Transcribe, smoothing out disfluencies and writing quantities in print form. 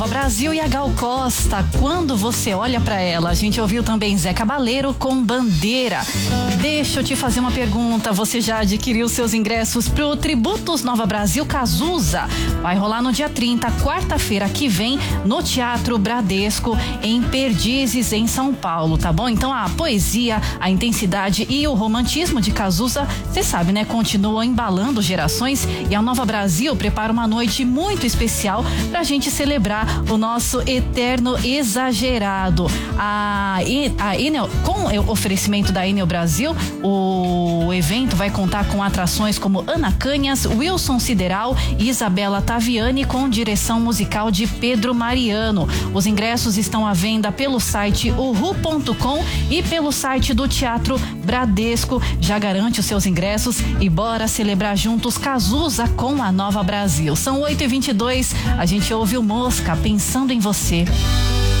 Nova Brasil e a Gal Costa, Quando Você Olha Pra Ela. A gente ouviu também Zé Cabaleiro com Bandeira. Deixa eu te fazer uma pergunta, você já adquiriu seus ingressos pro Tributos Nova Brasil Cazuza? Vai rolar no dia 30, quarta-feira que vem, no Teatro Bradesco, em Perdizes, em São Paulo, tá bom? Então a poesia, a intensidade e o romantismo de Cazuza, você sabe, né? Continuam embalando gerações e a Nova Brasil prepara uma noite muito especial pra gente celebrar o nosso eterno exagerado. Com o oferecimento da Enel Brasil, o evento vai contar com atrações como Ana Canhas, Wilson Sideral e Isabela Taviani, com direção musical de Pedro Mariano. Os ingressos estão à venda pelo site uhu.com e pelo site do Teatro Bradesco. Já garante os seus ingressos e bora celebrar juntos Cazuza com a Nova Brasil. São 8h22, a gente ouve o Mosca, Pensando em Você.